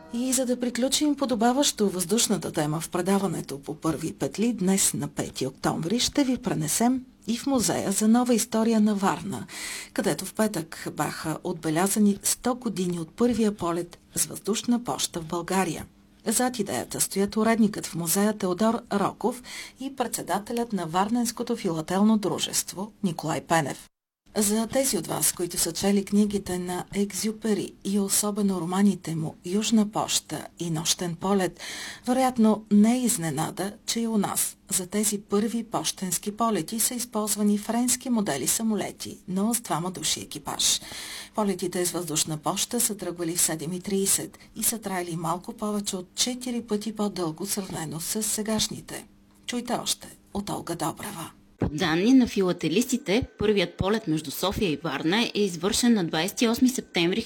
И за да приключим подобаващо въздушната тема в предаването по първи петли, днес на 5 октомври ще ви пренесем и в музея за нова история на Варна, където в петък бяха отбелязани 100 години от първия полет с въздушна поща в България. Зад идеята стоят уредникът в музея Теодор Роков и председателят на Варненското филателно дружество Николай Пенев. За тези от вас, които са чели книгите на Екзюпери и особено романите му «Южна поща» и «Нощен полет», вероятно не е изненада, че и у нас за тези първи пощенски полети са използвани френски модели самолети, но с двама души екипаж. Полетите с въздушна поща са тръгвали в 7:30 и са траяли малко повече от 4 пъти по-дълго сравнено с сегашните. Чуйте още от Олга Добрева. По данни на филателистите, първият полет между София и Варна е извършен на 28 септември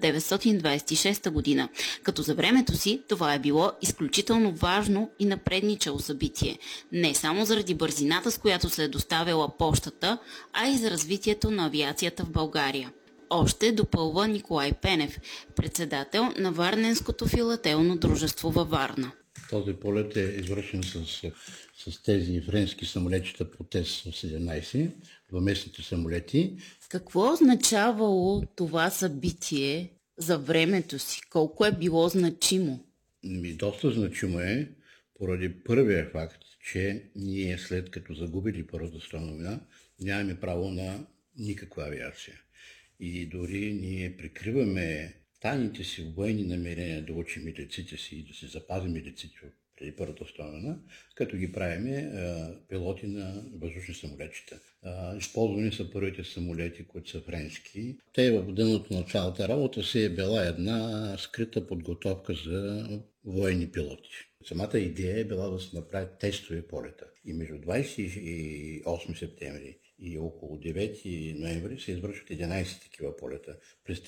1926 година, като за времето си това е било изключително важно и напредничало събитие, не само заради бързината, с която се е доставяла пощата, а и за развитието на авиацията в България. Още допълва Николай Пенев, председател на Варненското филателно дружество във Варна. Този полет е извършен с тези френски самолетчета по ТЕС-17, двуместните самолети. Какво означавало това събитие за времето си? Колко е било значимо? Доста значимо е, поради първия факт, че ние след като загубили Първата световна война, нямаме право на никаква авиация. И дори ние прикриваме тайните си военни намерения да учим летците си и да си запазим летците преди Първата световна война, като ги правиме пилоти на въздушни самолетчета. Използвани са първите самолети, които са френски. Те в дъното на цялата работа си е била една скрита подготовка за военни пилоти. Самата идея е била да се направят тестови полета. И между 28 септември и около 9 ноември се извършват 11 такива полета. През